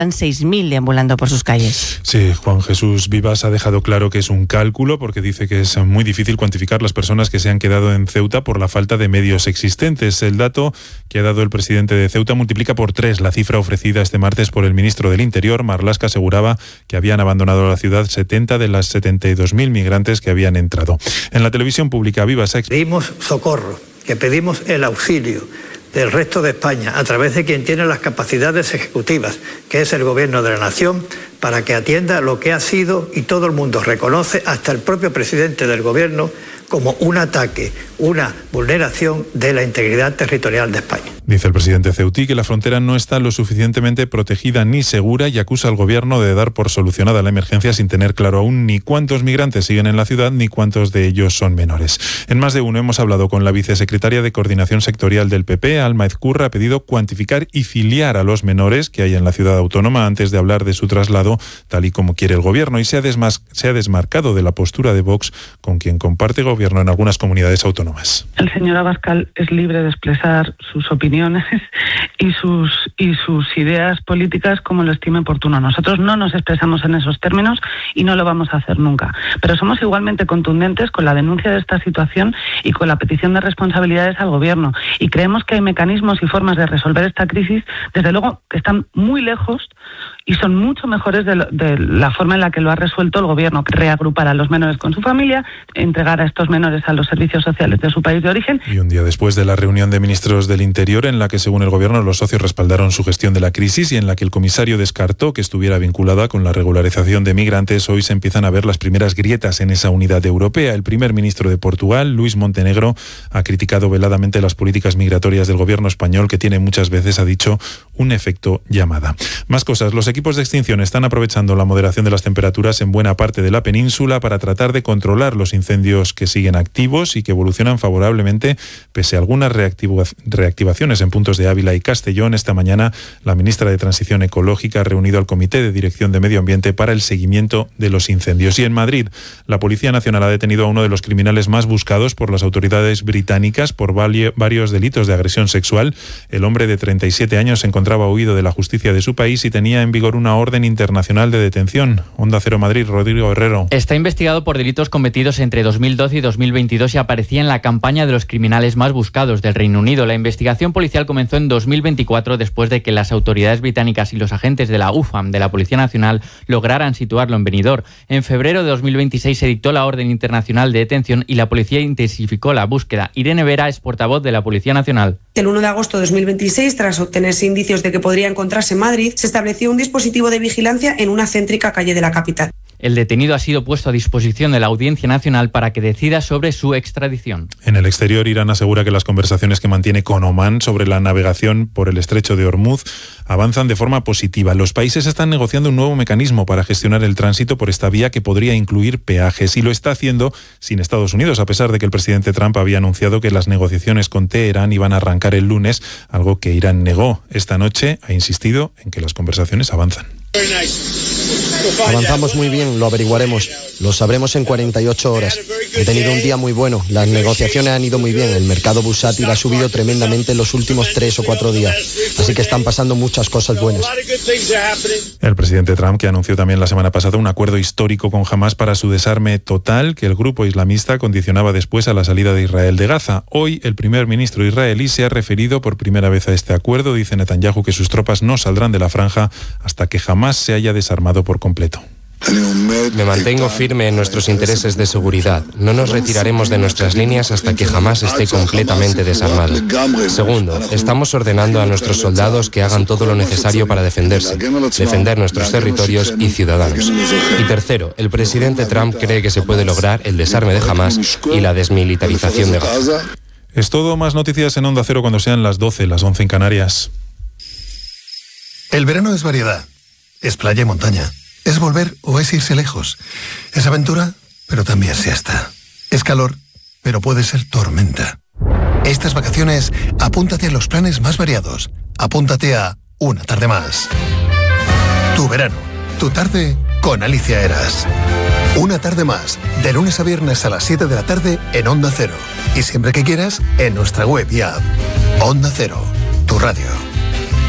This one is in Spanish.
6.000 deambulando por sus calles. Sí, Juan Jesús Vivas ha dejado claro que es un cálculo porque dice que es muy difícil cuantificar las personas que se han quedado en Ceuta por la falta de medios existentes. El dato que ha dado el presidente de Ceuta multiplica por 3 la cifra ofrecida este martes por el ministro del Interior. Marlaska aseguraba que habían abandonado la ciudad 70 de las 72.000 migrantes que habían entrado. En la televisión pública, Vivas pedimos socorro, que pedimos el auxilio del resto de España, a través de quien tiene las capacidades ejecutivas, que es el Gobierno de la Nación, para que atienda lo que ha sido, y todo el mundo reconoce, hasta el propio presidente del Gobierno, como un ataque, una vulneración de la integridad territorial de España. Dice el presidente ceutí que la frontera no está lo suficientemente protegida ni segura y acusa al Gobierno de dar por solucionada la emergencia sin tener claro aún ni cuántos migrantes siguen en la ciudad ni cuántos de ellos son menores. En Más de Uno hemos hablado con la vicesecretaria de Coordinación Sectorial del PP, Alma Ezcurra. Ha pedido cuantificar y filiar a los menores que hay en la ciudad autónoma antes de hablar de su traslado, tal y como quiere el Gobierno, y se ha desmarcado de la postura de Vox, con quien comparte Gobierno en algunas comunidades autónomas. El señor Abascal es libre de expresar sus opiniones y sus ideas políticas como lo estime oportuno. Nosotros no nos expresamos en esos términos y no lo vamos a hacer nunca. Pero somos igualmente contundentes con la denuncia de esta situación y con la petición de responsabilidades al Gobierno. Y creemos que hay mecanismos y formas de resolver esta crisis, desde luego, que están muy lejos y son mucho mejores de la forma en la que lo ha resuelto el Gobierno, que reagrupar a los menores con su familia, entregar a estos menores a los servicios sociales de su país de origen. Y un día después de la reunión de ministros del Interior, en la que, según el Gobierno, los socios respaldaron su gestión de la crisis y en la que el comisario descartó que estuviera vinculada con la regularización de migrantes, hoy se empiezan a ver las primeras grietas en esa unidad europea. El primer ministro de Portugal, Luís Montenegro, ha criticado veladamente las políticas migratorias del Gobierno español, que tiene muchas veces, ha dicho, un efecto llamada. Más cosas. Los equipos de extinción están aprovechando la moderación de las temperaturas en buena parte de la península para tratar de controlar los incendios que siguen activos y que evolucionan favorablemente pese a algunas reactivaciones en puntos de Ávila y Castellón. Esta mañana la ministra de Transición Ecológica ha reunido al Comité de Dirección de Medio Ambiente para el seguimiento de los incendios. Y en Madrid, la Policía Nacional ha detenido a uno de los criminales más buscados por las autoridades británicas por varios delitos de agresión sexual. El hombre de 37 años se encontraba huido de la justicia de su país y tenía en vigor una orden internacional de detención. Onda Cero Madrid, Rodrigo Herrero. Está investigado por delitos cometidos entre 2012 y 2022 y aparecía en la campaña de los criminales más buscados del Reino Unido. La investigación policial comenzó en 2024 después de que las autoridades británicas y los agentes de la UFAM, de la Policía Nacional, lograran situarlo en Benidorm. En febrero de 2026 se dictó la orden internacional de detención y la policía intensificó la búsqueda. Irene Vera es portavoz de la Policía Nacional. El 1 de agosto de 2026, tras obtenerse indicios de que podría encontrarse en Madrid, se estableció un dispositivo de vigilancia en una céntrica calle de la capital. El detenido ha sido puesto a disposición de la Audiencia Nacional para que decida sobre su extradición. En el exterior, Irán asegura que las conversaciones que mantiene con Omán sobre la navegación por el estrecho de Hormuz avanzan de forma positiva. Los países están negociando un nuevo mecanismo para gestionar el tránsito por esta vía que podría incluir peajes, y lo está haciendo sin Estados Unidos, a pesar de que el presidente Trump había anunciado que las negociaciones con Teherán iban a arrancar el lunes, algo que Irán negó. Esta noche ha insistido en que las conversaciones avanzan. Avanzamos muy bien, lo averiguaremos. Lo sabremos en 48 horas. He tenido un día muy bueno. Las negociaciones han ido muy bien. El mercado bursátil ha subido tremendamente en los últimos 3 o 4 días. Así que están pasando muchas cosas buenas. El presidente Trump, que anunció también la semana pasada un acuerdo histórico con Hamás para su desarme total, que el grupo islamista condicionaba después a la salida de Israel de Gaza. Hoy, el primer ministro israelí se ha referido por primera vez a este acuerdo. Dice Netanyahu que sus tropas no saldrán de la franja hasta que Hamás se haya desarmado por completo. Me mantengo firme en nuestros intereses de seguridad. No nos retiraremos de nuestras líneas hasta que Hamás esté completamente desarmado. Segundo, estamos ordenando a nuestros soldados que hagan todo lo necesario para defenderse, defender nuestros territorios y ciudadanos. Y tercero, el presidente Trump cree que se puede lograr el desarme de Hamás y la desmilitarización de Gaza. Es todo. Más noticias en Onda Cero cuando sean las 12, las 11 en Canarias. El verano es variedad. Es playa y montaña. Es volver o es irse lejos. Es aventura, pero también siesta. Es calor, pero puede ser tormenta. Estas vacaciones, apúntate a los planes más variados. Apúntate a Una Tarde Más. Tu verano, tu tarde con Alicia Eras. Una Tarde Más, de lunes a viernes a las 7 de la tarde en Onda Cero. Y siempre que quieras, en nuestra web y app. Onda Cero, tu radio.